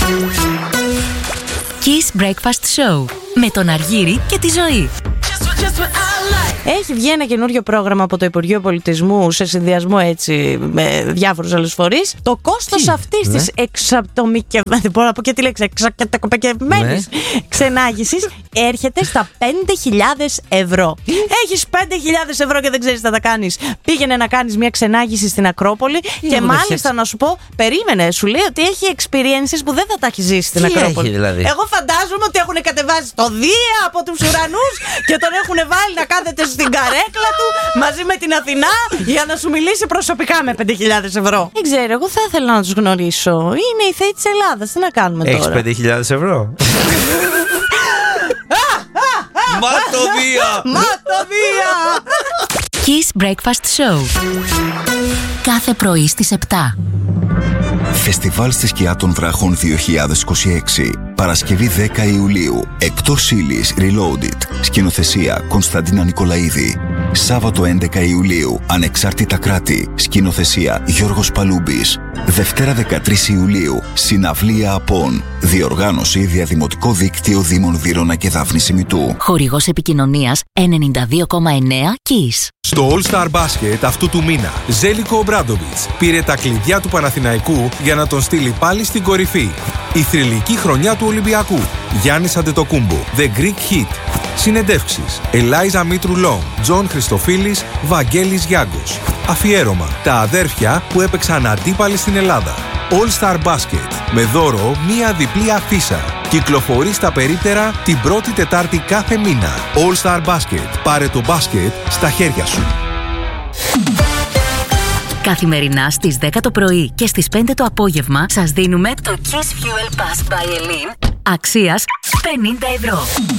Kiss Breakfast Show με τον Αργύρη και τη Ζωή. Έχει βγει ένα καινούριο πρόγραμμα από το Υπουργείο Πολιτισμού σε συνδυασμό έτσι με διάφορους άλλους φορείς. Το κόστος αυτής της εξατομικευμένης, δεν μπορώ να πω και τη λέξη, εξατομικευμένης ξενάγησης έρχεται στα 5.000 ευρώ. Έχεις 5.000 ευρώ και δεν ξέρεις τι θα τα κάνεις. Πήγαινε να κάνεις μια ξενάγηση στην Ακρόπολη και μάλιστα να σου πω, περίμενε, σου λέει ότι έχει experiences που δεν θα τα έχει ζήσει στην Ακρόπολη. Έχει, δηλαδή. Εγώ φαντάζομαι ότι έχουν κατεβάσει το Δία από τους ουρανούς και τον έχουν βάλει να κάθεται στην καρέκλα του μαζί με την Αθηνά για να σου μιλήσει προσωπικά με 5.000 ευρώ. Δεν ξέρω, εγώ θα ήθελα να τους γνωρίσω. Είναι οι θεοί της Ελλάδας, τι να κάνουμε τώρα. Έχεις 5.000 ευρώ. Ματωδία! Kiss Breakfast Show. Κάθε πρωί στις 7. Φεστιβάλ στη Σκιά των Βράχων 2026. Παρασκευή 10 Ιουλίου. Εκτός ύλης Reloaded. Σκηνοθεσία Κωνσταντίνα Νικολαίδη. Σάββατο 11 Ιουλίου. Ανεξάρτητα κράτη. Σκηνοθεσία Γιώργος Παλούμπης. Δευτέρα 13 Ιουλίου. Συναυλία Απών. Διοργάνωση Διαδημοτικό Δίκτυο Δήμων Βύρωνα και Δάφνη Σιμητού. Χορηγός επικοινωνίας 92,9 Kiss. Στο All Star Basket αυτού του μήνα, Ζέλικο Ομπράντοβιτς πήρε τα κλειδιά του Παναθηναϊκού για να τον στείλει πάλι στην κορυφή. Η θρυλική χρονιά του Ολυμπιακού. Γιάννης Αντετοκούμπο, The Greek Hit. Συνεντεύξεις. Ελάιζα Μήτρου Λόγκ, Τζον Χριστοφίλης, Βαγγέλης Γιάγκος. Αφιέρωμα. Τα αδέρφια που έπαιξαν αντίπαλοι στην Ελλάδα. All Star Basket. Με δώρο μία διπλή αφίσα. Κυκλοφορεί στα περίπτερα την πρώτη Τετάρτη κάθε μήνα. All Star Basket. Πάρε το μπάσκετ στα χέρια σου. Καθημερινά στις 10 το πρωί και στις 5 το απόγευμα σας δίνουμε το Kiss Fuel Pass by Elin αξίας 50 ευρώ.